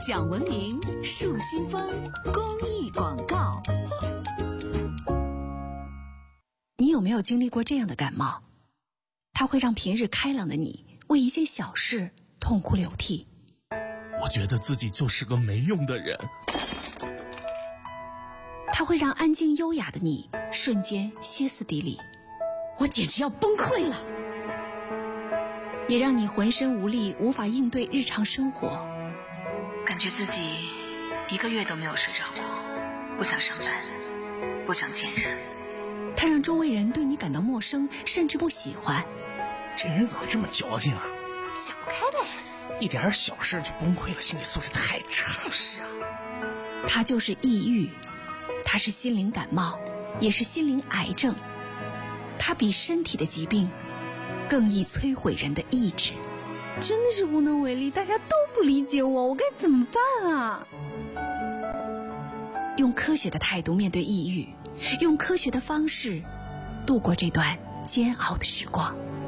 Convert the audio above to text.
讲文明树新风公益广告。你有没有经历过这样的感冒？它会让平日开朗的你为一件小事痛哭流涕。 我觉得自己就是个没用的人。 它会让安静优雅的你瞬间歇斯底里。我简直要崩溃了。也让你浑身无力，无法应对日常生活。 感觉自己1个月都没有睡着过，不想上班，不想见人。 它让周围人对你感到陌生，甚至不喜欢。 这人怎么这么矫情啊？ 想不开的， 一点小事就崩溃了，心理素质太差。 是啊，它就是抑郁，它是心灵感冒，也是心灵癌症。它比身体的疾病更易摧毁人的意志。 真的是无能为力，大家都不理解我该怎么办啊？ 用科学的态度面对抑郁，用科学的方式度过这段煎熬的时光。